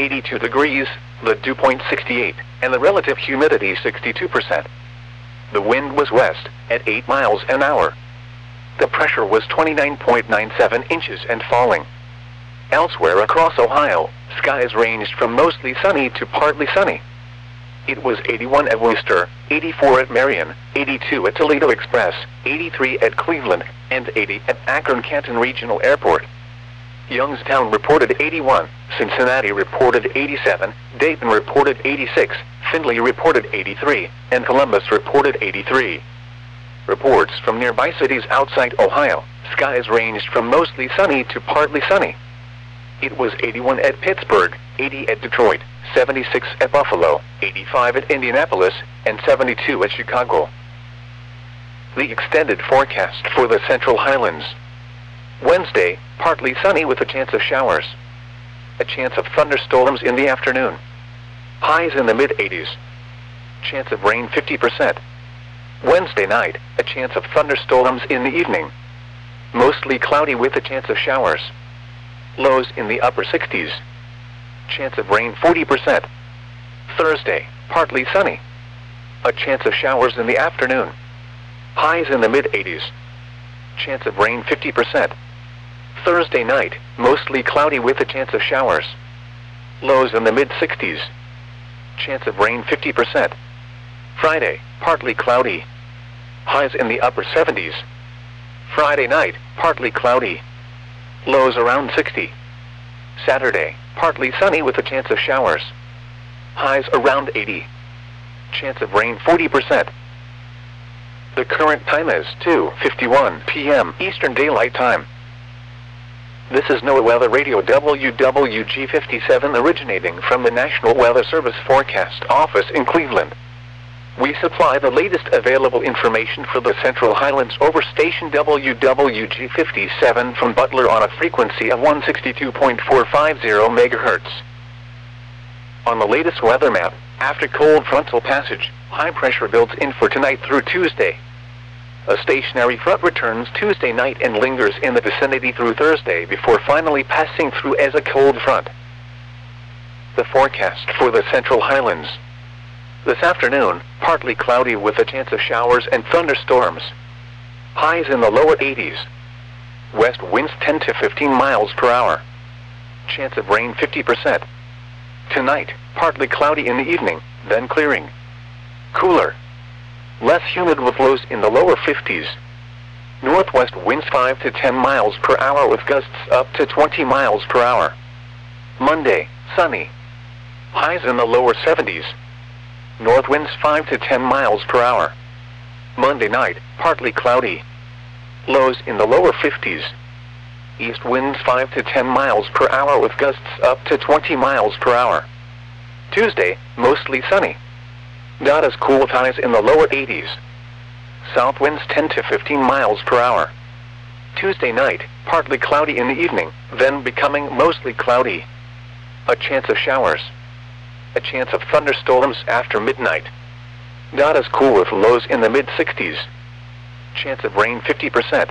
82 degrees, the dew point 68, and the relative humidity 62%. The wind was west, at 8 miles an hour. The pressure was 29.97 inches and falling. Elsewhere across Ohio, skies ranged from mostly sunny to partly sunny. It was 81 at Wooster, 84 at Marion, 82 at Toledo Express, 83 at Cleveland, and 80 at Akron-Canton Regional Airport. Youngstown reported 81, Cincinnati reported 87, Dayton reported 86, Findlay reported 83, and Columbus reported 83. Reports from nearby cities outside Ohio, skies ranged from mostly sunny to partly sunny. It was 81 at Pittsburgh, 80 at Detroit, 76 at Buffalo, 85 at Indianapolis, and 72 at Chicago. The extended forecast for the Central Highlands. Wednesday, partly sunny with a chance of showers. A chance of thunderstorms in the afternoon. Highs in the mid-80s. Chance of rain 50%. Wednesday night, a chance of thunderstorms in the evening. Mostly cloudy with a chance of showers. Lows in the upper 60s. Chance of rain 40%. Thursday, partly sunny. A chance of showers in the afternoon. Highs in the mid-80s. Chance of rain 50%. Thursday night, mostly cloudy with a chance of showers. Lows in the mid-60s. Chance of rain 50%. Friday, partly cloudy. Highs in the upper 70s. Friday night, partly cloudy. Lows around 60. Saturday, partly sunny with a chance of showers. Highs around 80. Chance of rain 40%. The current time is 2:51 p.m. Eastern Daylight Time. This is NOAA Weather Radio WWG57 originating from the National Weather Service Forecast Office in Cleveland. We supply the latest available information for the Central Highlands over station WWG57 from Butler on a frequency of 162.450 MHz. On the latest weather map, after cold frontal passage, high pressure builds in for tonight through Tuesday. A stationary front returns Tuesday night and lingers in the vicinity through Thursday before finally passing through as a cold front. The forecast for the Central Highlands. This afternoon, partly cloudy with a chance of showers and thunderstorms. Highs in the lower 80s. West winds 10 to 15 miles per hour. Chance of rain 50%. Tonight, partly cloudy in the evening, then clearing. Cooler. Less humid with lows in the lower 50s. Northwest winds 5 to 10 miles per hour with gusts up to 20 miles per hour. Monday, sunny. Highs in the lower 70s. North winds 5 to 10 miles per hour. Monday night, partly cloudy. Lows in the lower 50s. East winds 5 to 10 miles per hour with gusts up to 20 miles per hour. Tuesday, mostly sunny. Not as cool with highs in the lower 80s. South winds 10 to 15 miles per hour. Tuesday night, partly cloudy in the evening, then becoming mostly cloudy. A chance of showers. A chance of thunderstorms after midnight. Not as cool with lows in the mid-60s. Chance of rain 50%.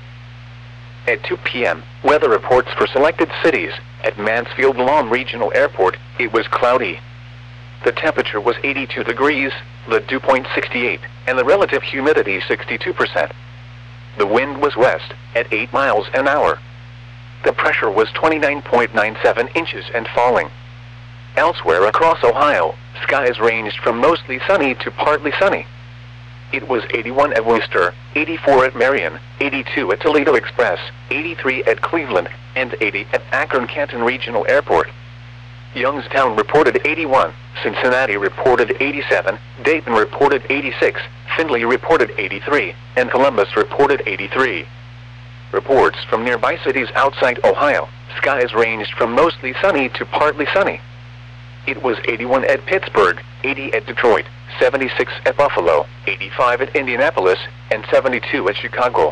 At 2 p.m., weather reports for selected cities. At Mansfield Lawn Regional Airport, it was cloudy. The temperature was 82 degrees, the dew point 68, and the relative humidity 62%. The wind was west, at 8 miles an hour. The pressure was 29.97 inches and falling. Elsewhere across Ohio, skies ranged from mostly sunny to partly sunny. It was 81 at Wooster, 84 at Marion, 82 at Toledo Express, 83 at Cleveland, and 80 at Akron-Canton Regional Airport. Youngstown reported 81, Cincinnati reported 87, Dayton reported 86, Findlay reported 83, and Columbus reported 83. Reports from nearby cities outside Ohio, skies ranged from mostly sunny to partly sunny. It was 81 at Pittsburgh, 80 at Detroit, 76 at Buffalo, 85 at Indianapolis, and 72 at Chicago.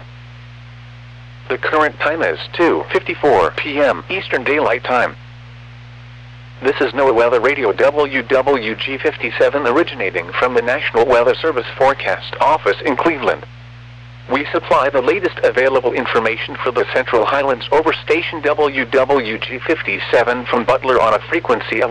The current time is 2:54 p.m. Eastern Daylight Time. This is NOAA Weather Radio WWG57 originating from the National Weather Service Forecast Office in Cleveland. We supply the latest available information for the Central Highlands over station WWG57 from Butler on a frequency of